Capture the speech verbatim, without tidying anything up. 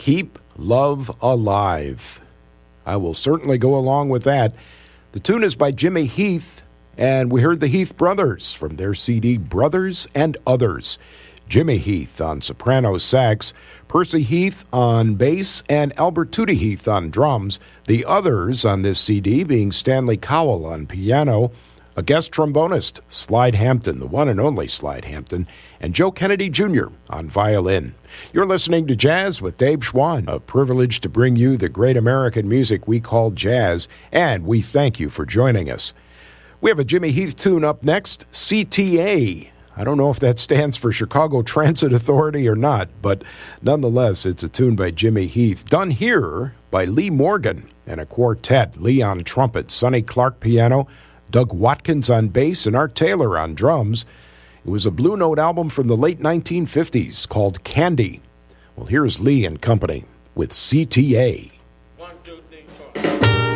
Keep Love Alive. I will certainly go along with that. The tune is by Jimmy Heath, and we heard the Heath Brothers from their C D Brothers and Others. Jimmy Heath on soprano sax, Percy Heath on bass, and Albert Tootie Heath on drums. The others on this C D being Stanley Cowell on piano, a guest trombonist, Slide Hampton, the one and only Slide Hampton, and Joe Kennedy Junior on violin. You're listening to Jazz with Dave Schwann, a privilege to bring you the great American music we call jazz, and we thank you for joining us. We have a Jimmy Heath tune up next, C T A. I don't know if that stands for Chicago Transit Authority or not, but nonetheless, it's a tune by Jimmy Heath, done here by Lee Morgan and a quartet, Lee on trumpet, Sonny Clark piano, Doug Watkins on bass, and Art Taylor on drums. It was a Blue Note album from the late nineteen fifties called Candy. Well, here's Lee and company with C T A.